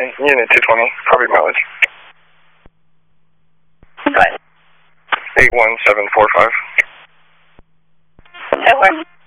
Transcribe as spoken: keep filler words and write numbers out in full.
Unit two twenty, copy mileage. Go ahead. eight one seven four five. Over.